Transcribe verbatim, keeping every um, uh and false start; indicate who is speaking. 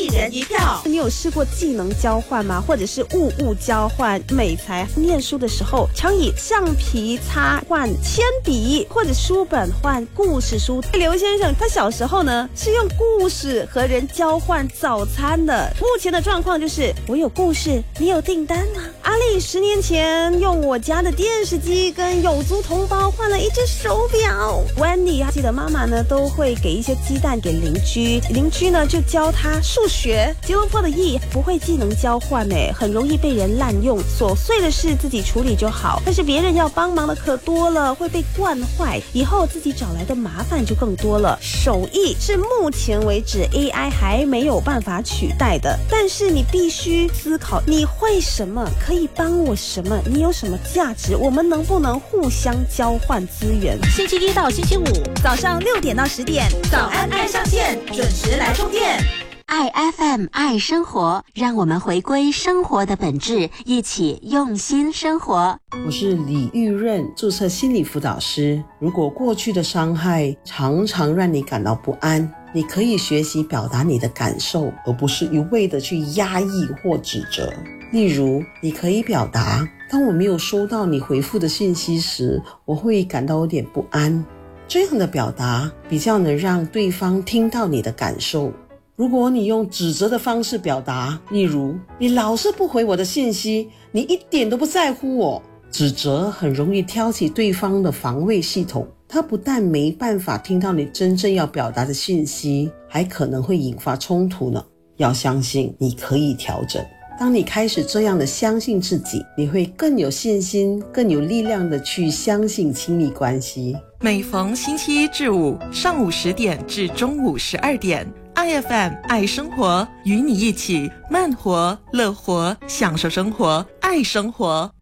Speaker 1: 人一票。
Speaker 2: 你有试过技能交换吗？或者是物物交换？美才念书的时候常以橡皮擦换铅笔，或者书本换故事书。刘先生他小时候呢是用故事和人交换早餐的。目前的状况就是我有故事，你有订单吗？阿丽十年前用我家的电视机跟有族同胞换了一只手表。 Wendy 记得妈妈呢都会给一些鸡蛋给邻居，邻居呢就教他数学。吉隆坡的意不会技能交换诶，很容易被人滥用，琐碎的事自己处理就好，但是别人要帮忙的可多了，会被惯坏，以后自己找来的麻烦就更多了。手艺是目前为止 A I 还没有办法取代的，但是你必须思考你会什么，可以帮我什么，你有什么价值，我们能不能互相交换资源。
Speaker 1: 星期一到星期五早上六点到十点，早安爱上线，准时来充电。
Speaker 3: 爱 F M 爱生活，让我们回归生活的本质，一起用心生活。
Speaker 4: 我是李玉润，注册心理辅导师。如果过去的伤害常常让你感到不安，你可以学习表达你的感受，而不是一味的去压抑或指责。例如，你可以表达，当我没有收到你回复的信息时，我会感到有点不安。这样的表达比较能让对方听到你的感受。如果你用指责的方式表达，例如，你老是不回我的信息，你一点都不在乎我，指责很容易挑起对方的防卫系统，他不但没办法听到你真正要表达的信息，还可能会引发冲突呢。要相信你可以调整。当你开始这样的相信自己，你会更有信心，更有力量的去相信亲密关系。
Speaker 5: 每逢星期一至五上午十点至中午十二点，I F M 爱生活，与你一起慢活乐活，享受生活，爱生活。